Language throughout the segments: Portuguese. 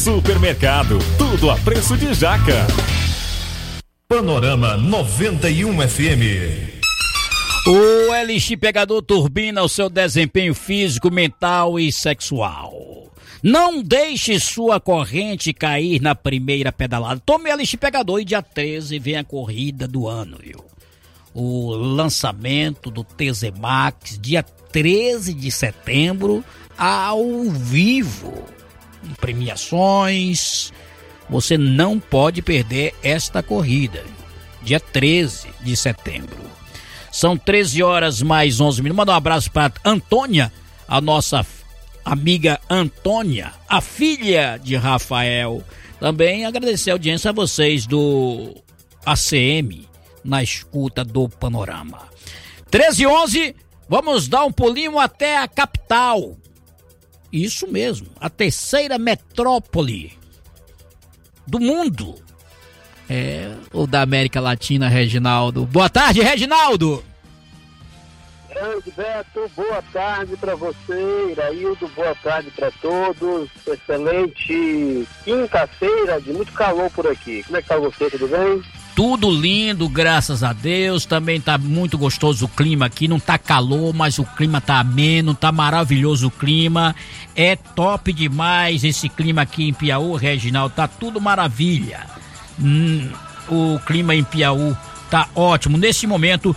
Supermercado, tudo a preço de jaca. Panorama 91 FM. O Elixir Pegador turbina o seu desempenho físico, mental e sexual. Não deixe sua corrente cair na primeira pedalada. Tome o Elixir Pegador e dia 13 vem a corrida do ano, viu? O lançamento do TZ Max, dia 13 de setembro, ao vivo. Premiações. Você não pode perder esta corrida. Dia 13 de setembro. São 13 horas mais 11 minutos. Manda um abraço para Antônia, a nossa amiga Antônia, a filha de Rafael. Também agradecer a audiência a vocês do ACM na escuta do Panorama. 13h11, vamos dar um pulinho até a capital. Isso mesmo, a terceira metrópole do mundo. Ou da América Latina, Reginaldo. Boa tarde, Reginaldo. Grande Beto, boa tarde para você, Iraildo, boa tarde para todos. Excelente quinta-feira de muito calor por aqui. Como é que tá você, tudo bem? Tudo lindo, graças a Deus. Também tá muito gostoso o clima aqui. Não tá calor, mas o clima tá ameno, tá maravilhoso o clima. É top demais esse clima aqui em Piauí, Reginaldo. Tá tudo maravilha. O clima em Piauí tá ótimo. Nesse momento,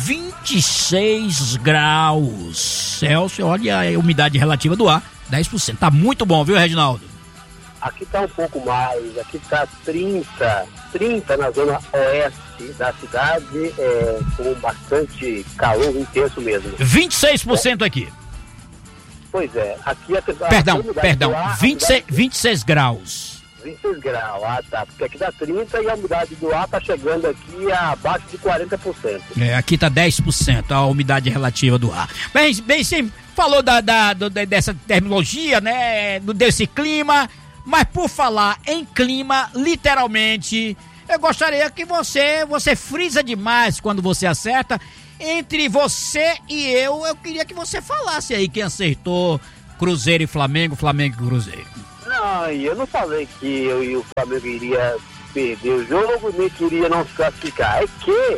26 graus Celsius. Olha a umidade relativa do ar, 10%. Tá muito bom, viu, Reginaldo? Aqui tá um pouco mais, aqui tá 30 na zona oeste da cidade, com bastante calor intenso mesmo. 26% aqui. Pois é, aqui Perdão, 26 graus. 26 graus, tá, porque aqui dá 30 e a umidade do ar tá chegando aqui a abaixo de 40%. Aqui tá 10% a umidade relativa do ar. Bem, sim, falou dessa terminologia, né, desse clima, mas por falar em clima, literalmente, eu gostaria que você frisa demais quando você acerta. Entre você e eu queria que você falasse aí quem acertou Cruzeiro e Flamengo, Flamengo e Cruzeiro. Não, eu não falei que eu e o Flamengo iria perder o jogo, nem queria não se classificar. É que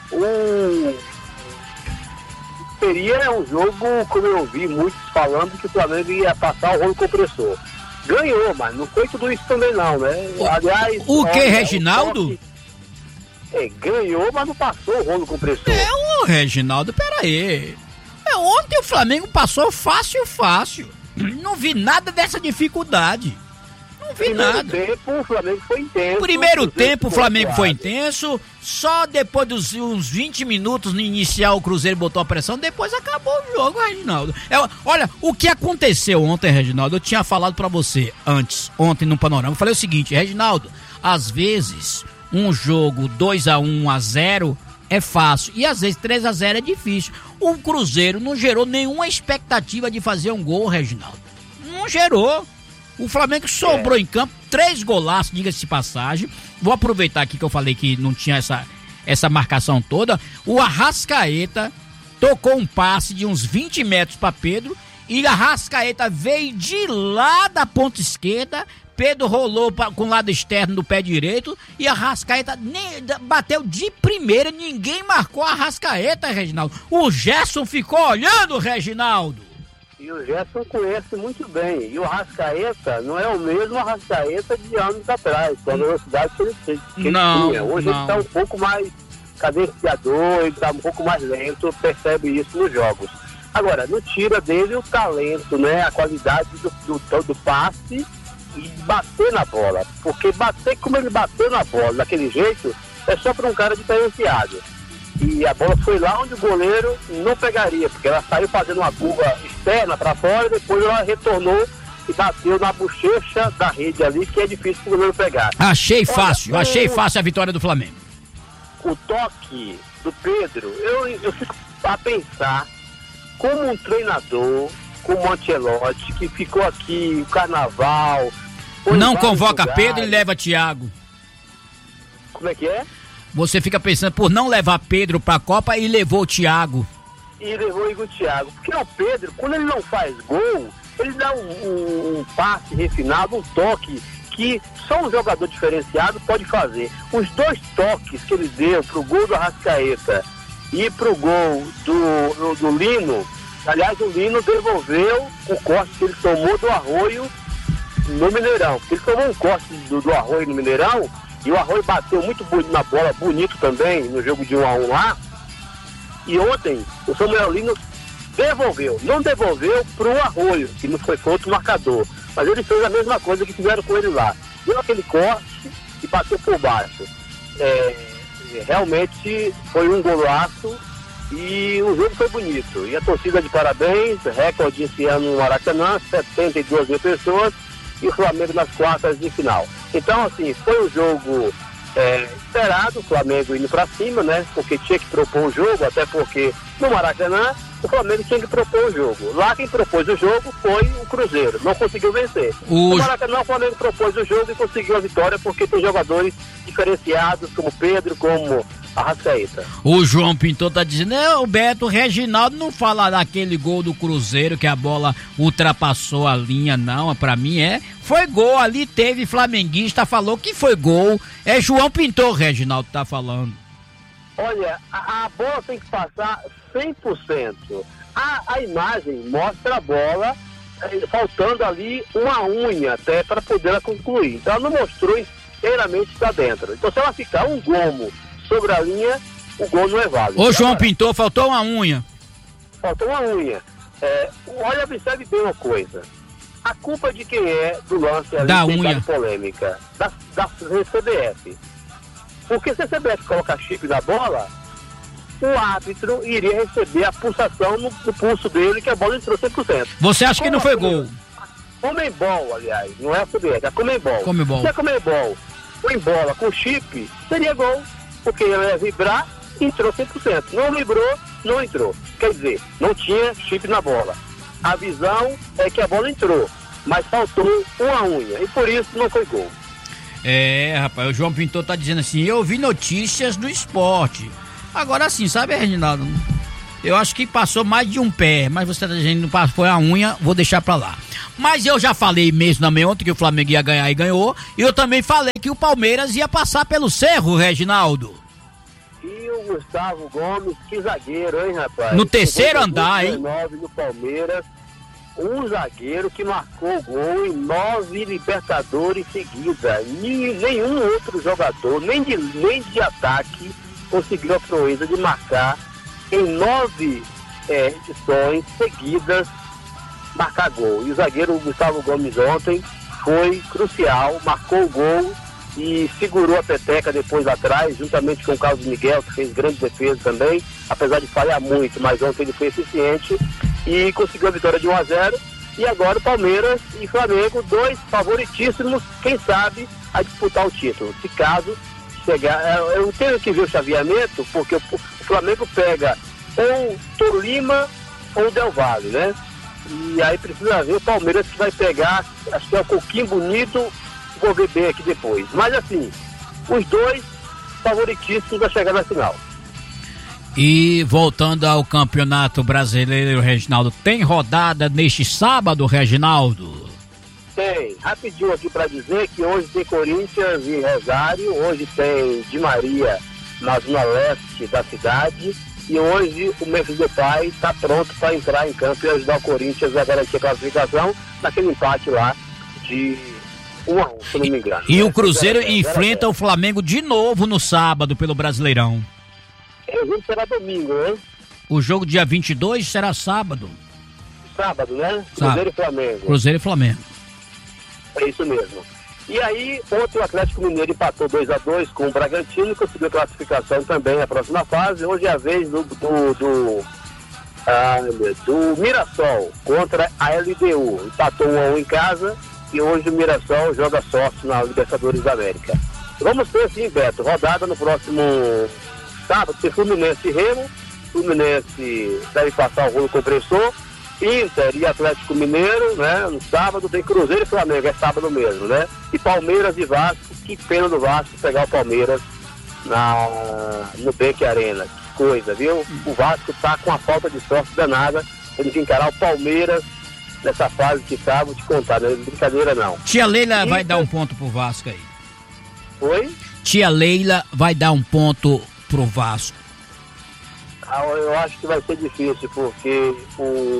seria um jogo, como eu ouvi muitos falando, que o Flamengo ia passar o rolo compressor. Ganhou, mas não foi tudo isso também não, né? Aliás... O que, Reginaldo? Ganhou, mas não passou o rolo compressor. Reginaldo, peraí. Ontem o Flamengo passou fácil. Não vi nada dessa dificuldade. Não vi nada. Tempo, o Flamengo foi intenso. Primeiro tempo o Flamengo foi intenso. Só depois dos uns 20 minutos no inicial o Cruzeiro botou a pressão. Depois acabou o jogo, Reginaldo. Olha, o que aconteceu ontem, Reginaldo, eu tinha falado pra você ontem no Panorama. Eu falei o seguinte, Reginaldo, às vezes um jogo 2-1, 1-0 é fácil. E às vezes 3-0 é difícil. O Cruzeiro não gerou nenhuma expectativa de fazer um gol, Reginaldo. Não gerou. O Flamengo sobrou em campo, 3 golaços, diga-se de passagem. Vou aproveitar aqui que eu falei que não tinha essa marcação toda. O Arrascaeta tocou um passe de uns 20 metros para Pedro. E a Arrascaeta veio de lá da ponta esquerda. Pedro rolou com o lado externo do pé direito e a Arrascaeta bateu de primeira. Ninguém marcou a Arrascaeta, Reginaldo. O Gerson ficou olhando, Reginaldo. E o Gerson conhece muito bem. E o Arrascaeta não é o mesmo Arrascaeta de anos atrás, com a velocidade que ele tinha. Hoje ele está um pouco mais cadenciador, ele está um pouco mais lento, percebe isso nos jogos. Agora, não tira dele o talento, né? A qualidade do passe e bater na bola, porque como ele bateu na bola daquele jeito, é só para um cara diferenciado. E a bola foi lá onde o goleiro não pegaria, porque ela saiu fazendo uma curva externa para fora, depois ela retornou e bateu na bochecha da rede ali, que é difícil o goleiro pegar. Achei fácil a vitória do Flamengo. O toque do Pedro, eu fico a pensar como um treinador, como o Ancelotti, que ficou aqui o carnaval. Não convoca lugares. Pedro e leva Thiago. Como é que é? Você fica pensando por não levar Pedro pra Copa e levou o Thiago. E levou o Thiago. Porque o Pedro, quando ele não faz gol, Ele dá um passe refinado, um toque que só um jogador diferenciado pode fazer. Os 2 toques que ele deu pro gol do Arrascaeta e pro gol do Lino, aliás, o Lino devolveu o corte que ele tomou do Arroio no Mineirão. Ele tomou um corte do Arroio no Mineirão e o Arroio bateu muito bonito na bola, bonito também, no jogo de 1-1 lá. E ontem o Samuel Lino devolveu, não devolveu pro Arroio, que não foi outro marcador, mas ele fez a mesma coisa que fizeram com ele lá. Deu aquele corte e bateu por baixo. Realmente foi um golaço e o jogo foi bonito. E a torcida de parabéns, recorde esse ano no Maracanã, 72 mil pessoas e o Flamengo nas quartas de final. Então, assim, foi um jogo esperado, o Flamengo indo pra cima, né? Porque tinha que propor o jogo, até porque no Maracanã o Flamengo tinha que propor o jogo. Lá quem propôs o jogo foi o Cruzeiro, não conseguiu vencer. No Maracanã o Flamengo propôs o jogo e conseguiu a vitória porque tem jogadores diferenciados como Pedro, como Arrascaeta. O João Pintor tá dizendo, o Beto, o Reginaldo não fala daquele gol do Cruzeiro que a bola ultrapassou a linha, não, pra mim foi gol, ali teve flamenguista, falou que foi gol, é João Pintor, Reginaldo tá falando. Olha, a bola tem que passar 100%. A imagem mostra a bola faltando ali uma unha até para poder concluir. Então ela não mostrou inteiramente está dentro. Então se ela ficar um gomo sobre a linha, o gol não é válido. Ô João Pintor, faltou uma unha. Faltou uma unha. Olha, observe bem uma coisa. A culpa de quem é do lance ali da unha polêmica? Da CBF. Porque se a CBF colocar chip na bola, o árbitro iria receber a pulsação no pulso dele, que a bola entrou 100%. Você acha que não foi gol? Comembol, aliás, não é a CBF, é a Comembol. Se a Comembol põe bola com chip, seria gol, porque ele ia vibrar, entrou 100%. Não vibrou, não entrou. Quer dizer, não tinha chip na bola. A visão é que a bola entrou, mas faltou uma unha, e por isso não foi gol. Rapaz, o João Pintor tá dizendo assim, eu vi notícias do esporte. Agora sim, sabe, Reginaldo? Eu acho que passou mais de um pé, mas você tá dizendo que foi a unha, vou deixar pra lá. Mas eu já falei mesmo também ontem que o Flamengo ia ganhar e ganhou, e eu também falei que o Palmeiras ia passar pelo Cerro, Reginaldo. E o Gustavo Gomes, que zagueiro, hein, rapaz? No terceiro andar, hein? No Palmeiras. Um zagueiro que marcou gol em 9 Libertadores seguidas. Nenhum outro jogador, nem de ataque, conseguiu a proeza de marcar em 9 edições seguidas, marcar gol. E o zagueiro Gustavo Gomes ontem foi crucial, marcou o gol e segurou a peteca depois atrás, juntamente com o Carlos Miguel, que fez grande defesa também, apesar de falhar muito, mas ontem ele foi eficiente e conseguiu a vitória de 1-0. E agora o Palmeiras e Flamengo, 2 favoritíssimos, quem sabe, a disputar o título. Se caso chegar, eu tenho que ver o chaveamento, porque o Flamengo pega ou Tolima ou Del Valle, né? E aí precisa ver o Palmeiras que vai pegar, acho que é o Coquinho Bonito, vou ver bem aqui depois. Mas assim, os 2 favoritíssimos a chegar na final. E voltando ao Campeonato Brasileiro, Reginaldo, tem rodada neste sábado, Reginaldo? Tem. Rapidinho aqui para dizer que hoje tem Corinthians e Rosário, hoje tem Di Maria na zona leste da cidade e hoje o Memphis Depay está pronto para entrar em campo e ajudar o Corinthians a garantir a classificação naquele empate lá de 1-1, se não me engano. E o Cruzeiro enfrenta o Flamengo de novo no sábado pelo Brasileirão. O jogo será domingo, né? O jogo dia 22 será sábado. Sábado, né? Cruzeiro e Flamengo. Cruzeiro e Flamengo. É isso mesmo. E aí, ontem o Atlético Mineiro empatou 2-2 com o Bragantino e conseguiu classificação também na próxima fase. Hoje é a vez do Mirassol contra a LDU. Empatou 1-1 em casa e hoje o Mirassol joga sorte na Libertadores da América. Vamos ter assim, Beto, rodada no próximo sábado, tem Fluminense e Remo. Fluminense deve passar o rolo compressor. Inter e Atlético Mineiro, né? No sábado tem Cruzeiro e Flamengo, é sábado mesmo, né? E Palmeiras e Vasco, que pena do Vasco pegar o Palmeiras no Beck Arena. Que coisa, viu? O Vasco tá com a falta de sorte danada, tendo que encarar o Palmeiras nessa fase que tá, vou te contar, não é brincadeira não. Tia Leila vai dar um ponto pro Vasco aí. Oi? Tia Leila vai dar um ponto pro Vasco. Eu acho que vai ser difícil, porque o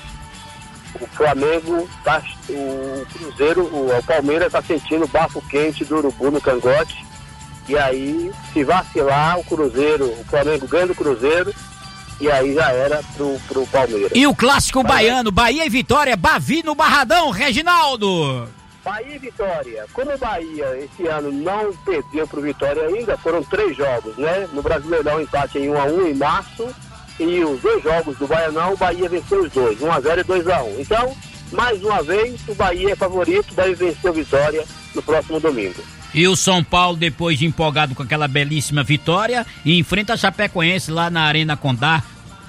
Flamengo, o Cruzeiro, o Palmeiras tá sentindo o bafo quente do urubu no cangote. E aí, se vacilar, o Flamengo ganha do Cruzeiro, e aí já era pro Palmeiras. E o clássico baiano, Bahia e Vitória, Bavi no Barradão, Reginaldo. Bahia e Vitória. Como o Bahia esse ano não perdeu pro Vitória ainda, foram 3 jogos, né? No Brasileirão, empate em 1-1 em março, e os 2 jogos do Baianão, o Bahia venceu os 2, 1-0 e 2-1. Então, mais uma vez, o Bahia é favorito, deve vencer o Vitória no próximo domingo. E o São Paulo, depois de empolgado com aquela belíssima vitória, enfrenta a Chapecoense lá na Arena Condá.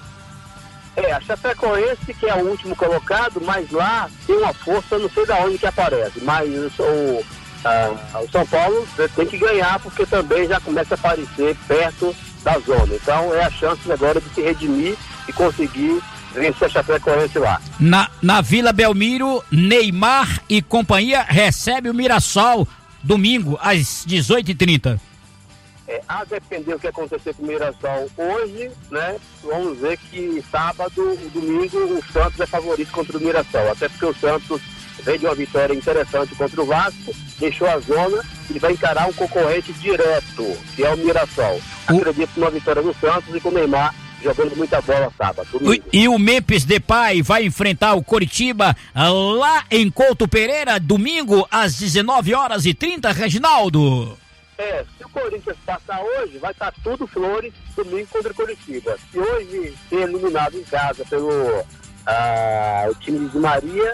A Chapecoense, que é o último colocado, mas lá tem uma força, não sei de onde que aparece, mas o São Paulo tem que ganhar, porque também já começa a aparecer perto da zona. Então é a chance agora de se redimir e conseguir vencer a Chapecoense lá. Na Vila Belmiro, Neymar e companhia recebe o Mirassol domingo às 18h30. A depender do que acontecer com o Mirassol hoje, né? Vamos ver que sábado, domingo, o Santos é favorito contra o Mirassol. Até porque o Santos veio de uma vitória interessante contra o Vasco, deixou a zona, ele vai encarar um concorrente direto, que é o Mirassol. Acredito numa vitória do Santos e com o Neymar jogando muita bola sábado. E o Memphis Depay vai enfrentar o Coritiba lá em Couto Pereira, domingo às 19h30, Reginaldo. Se o Corinthians passar hoje, vai estar tudo flores domingo contra o Coritiba. Se hoje ser eliminado em casa pelo o time de Maria,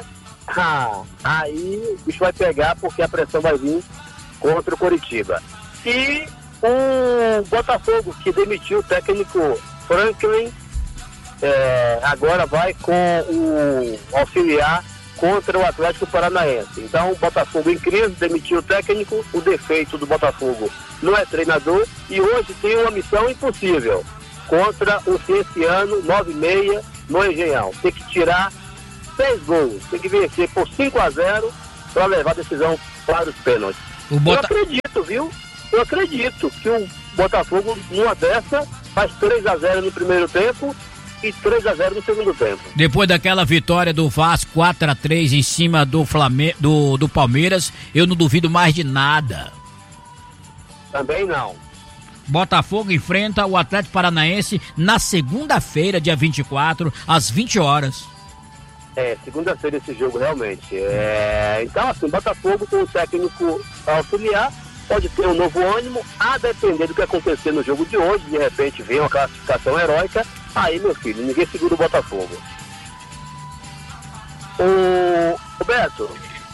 aí o bicho vai pegar, porque a pressão vai vir contra o Coritiba. E o Botafogo, que demitiu o técnico Franklin, agora vai com o auxiliar contra o Atlético Paranaense. Então o Botafogo em crise, demitiu o técnico. O defeito do Botafogo não é treinador, e hoje tem uma missão impossível contra o Cienciano 9-6 no Engenhão. Tem que tirar 6 gols, tem que vencer por 5-0 para levar a decisão para os pênaltis. Eu acredito, viu? Eu acredito que o Botafogo, numa dessa, faz 3-0 no primeiro tempo e 3-0 no segundo tempo. Depois daquela vitória do Vasco 4-3 em cima do Flamengo, do Palmeiras, eu não duvido mais de nada. Também não. Botafogo enfrenta o Atlético Paranaense na segunda-feira, dia 24, às 20 horas. Segunda-feira esse jogo realmente. Então, assim, Botafogo com o técnico auxiliar pode ter um novo ânimo, a depender do que acontecer no jogo de hoje. De repente vem uma classificação heróica, aí, meu filho, ninguém segura o Botafogo. O Beto.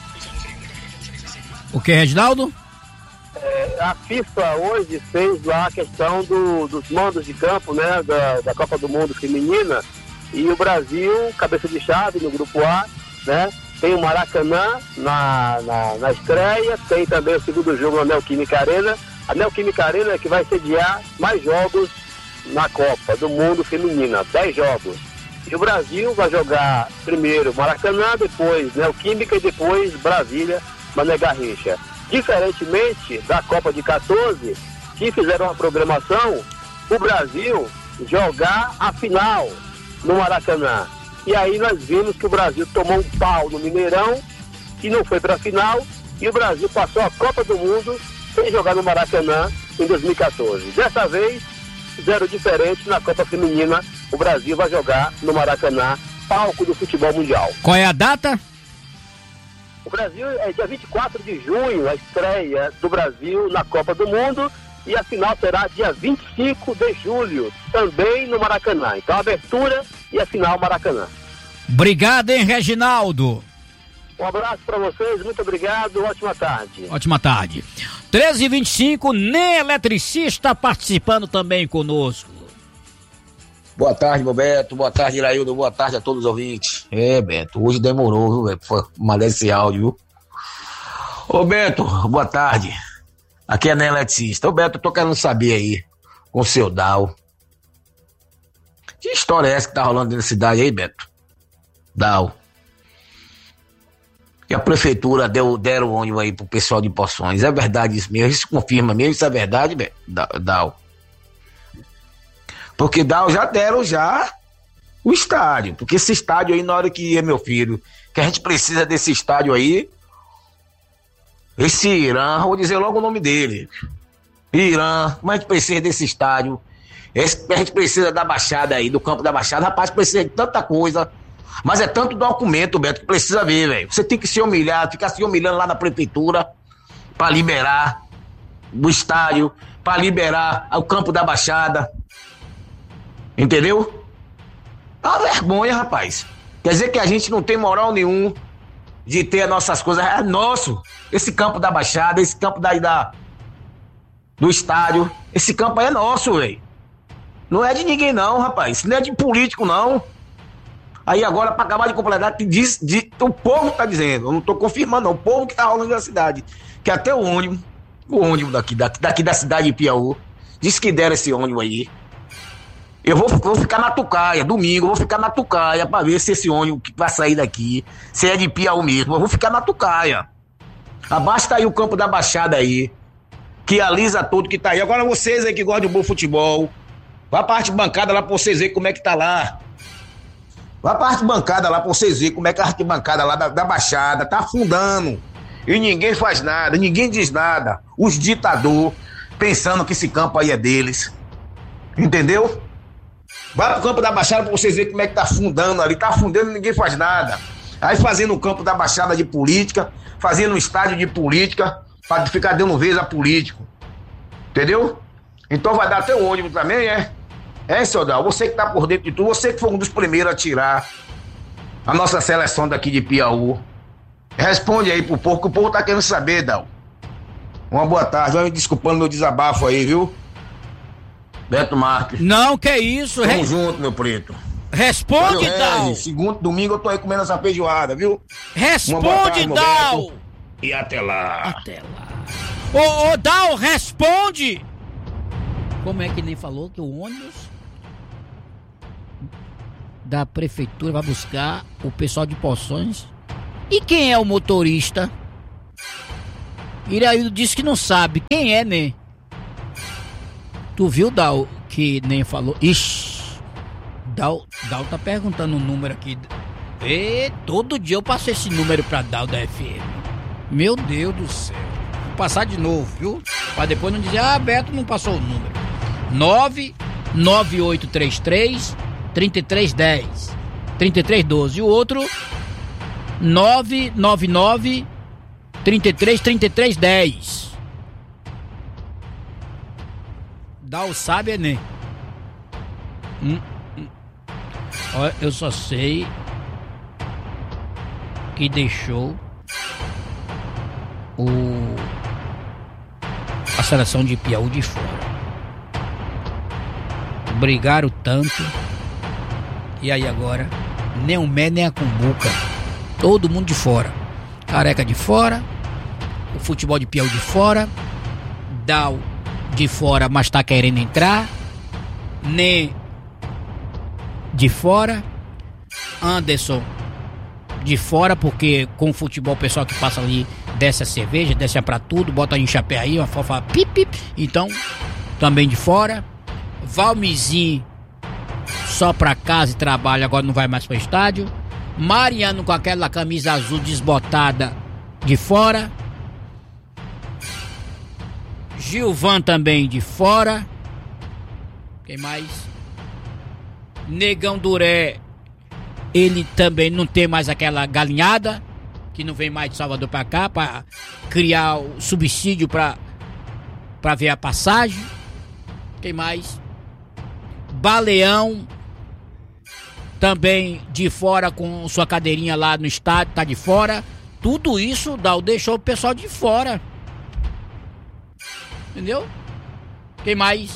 O que, Reginaldo? A FIFA hoje fez lá a questão dos mandos de campo, né, da Copa do Mundo feminina, e o Brasil, cabeça de chave no grupo A, né, tem o Maracanã na estreia, tem também o segundo jogo na Neoquímica Arena. A Neoquímica Arena é que vai sediar mais jogos na Copa do Mundo feminina, 10 jogos. E o Brasil vai jogar primeiro Maracanã, depois Neoquímica e depois Brasília, Mané Garrincha. Diferentemente da Copa de 14, que fizeram uma programação, o Brasil jogar a final no Maracanã. E aí nós vimos que o Brasil tomou um pau no Mineirão e não foi para a final, e o Brasil passou a Copa do Mundo sem jogar no Maracanã em 2014. Dessa vez, zero diferente na Copa Feminina, o Brasil vai jogar no Maracanã, palco do futebol mundial. Qual é a data? O Brasil é dia 24 de junho, a estreia do Brasil na Copa do Mundo, e a final será dia 25 de julho, também no Maracanã. Então, a abertura e a final Maracanã. Obrigado, hein, Reginaldo? Um abraço para vocês, muito obrigado, ótima tarde. Ótima tarde. 13h25, Ney Eletricista participando também conosco. Boa tarde, meu Beto, boa tarde, Iraildo, boa tarde a todos os ouvintes. Beto, hoje demorou, viu, Beto, foi mandar esse áudio, viu? Ô, Beto, boa tarde. Aqui é Ney Eletricista. Ô, Beto, eu tô querendo saber aí, com o seu Dal. Que história é essa que tá rolando dentro da cidade aí, Beto? Dal. que a prefeitura deram ônibus aí pro pessoal de Poções. É verdade isso mesmo? Isso confirma mesmo? Isso é verdade, Dal? Porque Dal já deram o estádio. Porque esse estádio aí, na hora que ia, meu filho, que a gente precisa desse estádio aí, esse Irã, vou dizer logo o nome dele. Irã, como a gente precisa desse estádio? A gente precisa da Baixada aí, do campo da Baixada. Rapaz, precisa de tanta coisa. Mas é tanto documento, Beto, que precisa ver, velho. Você tem que se humilhar, ficar se humilhando lá na prefeitura pra liberar o estádio, pra liberar o campo da Baixada. Entendeu? É uma vergonha, rapaz. Quer dizer que a gente não tem moral nenhum de ter as nossas coisas. É nosso. Esse campo da Baixada, esse campo do estádio, esse campo aí é nosso, velho. Não é de ninguém não, rapaz. Não é de político, não. Aí agora, pra acabar de completar, o povo tá dizendo, eu não tô confirmando não, o povo que tá rolando na cidade, que até o ônibus daqui da cidade de Piauí, disse que deram esse ônibus aí. Eu vou ficar na Tucaia, domingo, eu vou ficar na Tucaia pra ver se esse ônibus que vai sair daqui, se é de Piauí mesmo, eu vou ficar na Tucaia. Abasta aí o campo da Baixada aí, que alisa tudo que tá aí. Agora vocês aí que gostam de bom futebol, vá pra arquibancada lá pra vocês verem como é que tá lá. Vá pra arquibancada lá pra vocês verem como é que a arquibancada lá da Baixada tá afundando. E ninguém faz nada, ninguém diz nada. Os ditadores pensando que esse campo aí é deles. Entendeu? Vá pro campo da Baixada pra vocês verem como é que tá afundando ali. Tá afundando e ninguém faz nada. Aí fazendo o campo da Baixada de política, fazendo um estádio de política, pra ficar dando vez a político. Entendeu? Então vai dar até o ônibus também, é? É, seu Dal, você que tá por dentro de tudo, você que foi um dos primeiros a tirar a nossa seleção daqui de Piauí. Responde aí pro povo, que o povo tá querendo saber, Dal. Uma boa tarde, vai me desculpando meu desabafo aí, viu? Beto Marques. Não, que isso. Tamo junto, meu preto. Responde, Dal. Segundo domingo eu tô aí comendo essa feijoada, viu? Responde, Dal. E até lá. Até lá. Ô, Dal, responde. Como é que nem falou que o ônibus da prefeitura vai buscar o pessoal de Poções? E quem é o motorista? Iraildo disse que não sabe. Quem é, né? Tu viu, Dal, que nem falou? Ixi, Dal tá perguntando um número aqui. Todo dia eu passo esse número pra Dal da FM. Meu Deus do céu. Vou passar de novo, viu? Pra depois não dizer, Beto não passou o número. 99833 3310 3312. E o outro 999 33 3310. Dá o sabe, né? Olha, eu só sei que deixou a seleção de Piauí de fora. Brigaram tanto. E aí agora, nem o Mé nem a Cumbuca. Todo mundo de fora. Careca de fora. O futebol de Piauí de fora. Dal de fora, mas tá querendo entrar. Nem de fora. Anderson de fora, porque com o futebol o pessoal que passa ali desce a cerveja, desce pra tudo, bota em chapéu aí, uma fofa pip. Então, também de fora. Valmizinho só pra casa e trabalho, agora não vai mais pro estádio. Mariano com aquela camisa azul desbotada de fora. Gilvan também de fora. Quem mais? Negão Duré, ele também não tem mais aquela galinhada, que não vem mais de Salvador pra cá, pra criar o subsídio pra ver a passagem. Quem mais? Baleão também de fora, com sua cadeirinha lá no estádio, tá de fora. Tudo isso deixou o pessoal de fora. Entendeu? Quem mais?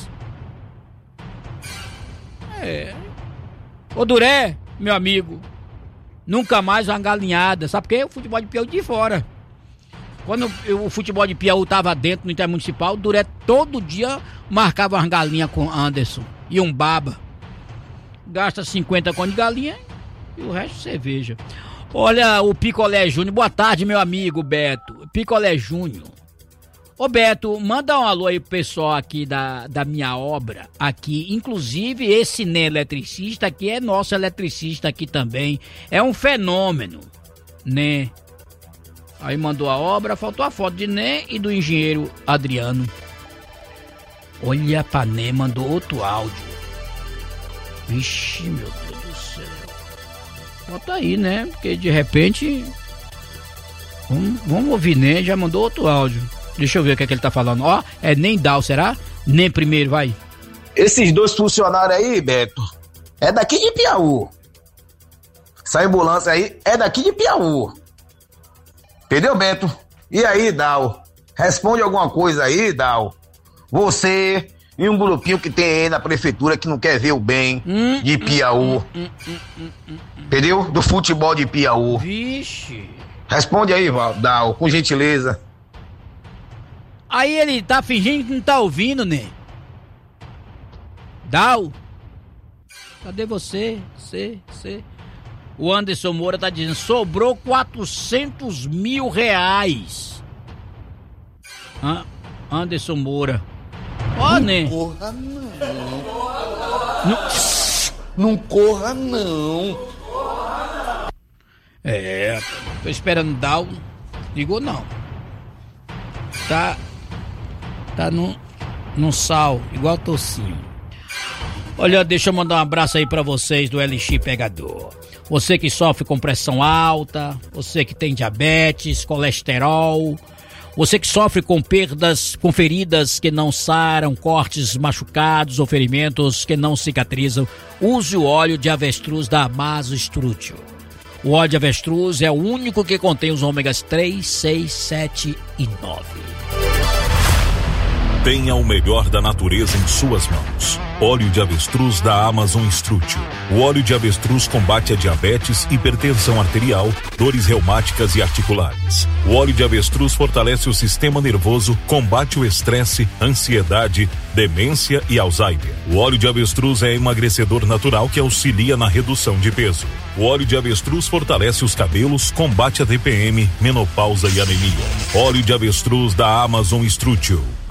Ô Duré, meu amigo, nunca mais uma galinhada. Sabe por quê? O futebol de Piauí de fora. Quando o futebol de Piauí tava dentro no Intermunicipal, o Duré todo dia marcava umas galinhas com Anderson e um baba. Gasta 50 conto de galinha e o resto cerveja. Olha, o Picolé Júnior. Boa tarde, meu amigo Beto. Picolé Júnior. Ô Beto, manda um alô aí pro pessoal aqui da minha obra aqui. Inclusive, esse Nê eletricista aqui é nosso eletricista aqui também. É um fenômeno, né? Aí mandou a obra, faltou a foto de Nê e do engenheiro Adriano. Olha pra Nê, mandou outro áudio. Vixe, meu Deus do céu. Bota aí, né? Porque de repente... Vamos ouvir Nê, já mandou outro áudio. Deixa eu ver o que é que ele tá falando. Ó, é Nendal, será? Nem primeiro, vai. Esses 2 funcionários aí, Beto, é daqui de Piauí. Essa ambulância aí é daqui de Piauí. Entendeu, Beto? E aí, Dal? Responde alguma coisa aí, Dal. Você e um grupinho que tem aí na prefeitura que não quer ver o bem de Piauí. Entendeu? Do futebol de Piauí. Vixe. Responde aí, Dal, com gentileza. Aí ele tá fingindo que não tá ouvindo, né? Dal? Cadê você? Você? O Anderson Moura tá dizendo, sobrou 400 mil reais. Anderson Moura. Ó, né? Não corra, não. Não corra, não. Tô esperando Dal. Ligou não. Tá no sal, igual tocinho. Olha, deixa eu mandar um abraço aí pra vocês do LX Pegador. Você que sofre com pressão alta, você que tem diabetes, colesterol, você que sofre com perdas, com feridas que não saram, cortes machucados ou ferimentos que não cicatrizam, use o óleo de avestruz da Amazo Strutio. O óleo de avestruz é o único que contém os ômegas 3, 6, 7 e 9. Tenha o melhor da natureza em suas mãos. Óleo de avestruz da Amazon Strutio. O óleo de avestruz combate a diabetes, hipertensão arterial, dores reumáticas e articulares. O óleo de avestruz fortalece o sistema nervoso, combate o estresse, ansiedade, demência e Alzheimer. O óleo de avestruz é emagrecedor natural que auxilia na redução de peso. O óleo de avestruz fortalece os cabelos, combate a TPM, menopausa e anemia. Óleo de avestruz da Amazon Strutio.